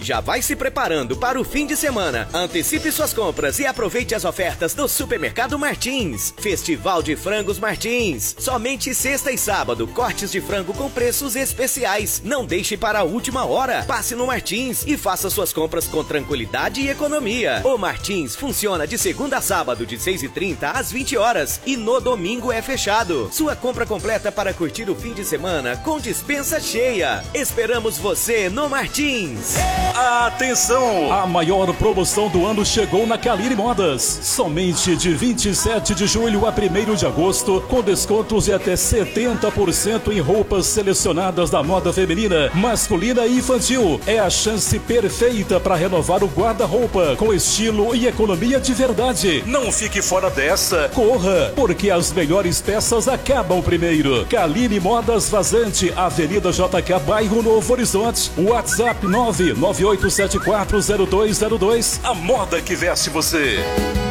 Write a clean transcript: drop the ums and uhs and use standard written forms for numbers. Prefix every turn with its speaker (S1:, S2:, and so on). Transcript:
S1: Já vai se preparando para o fim de semana. Antecipe suas compras e aproveite as ofertas do Supermercado Martins. Festival de Frangos Martins. Somente sexta e sábado, cortes de frango com preços especiais. Não deixe para a última hora. Passe no Martins e faça suas compras com tranquilidade e economia. O Martins funciona de segunda a sábado, de 6h30 às 20 horas. E no domingo é fechado. Sua compra completa para curtir o fim de semana com dispensa cheia. Esperamos você no Martins.
S2: Atenção! A maior promoção do ano chegou na Caline Modas. Somente de 27 de julho a 1º de agosto, com descontos de até 70% em roupas selecionadas da moda feminina, masculina e infantil. É a chance perfeita para renovar o guarda-roupa com estilo e economia de verdade. Não fique fora dessa. Corra, porque as melhores peças acabam primeiro. Caline Modas Vazante, Avenida JK, bairro Novo Horizonte. WhatsApp 998740202. A moda que veste você.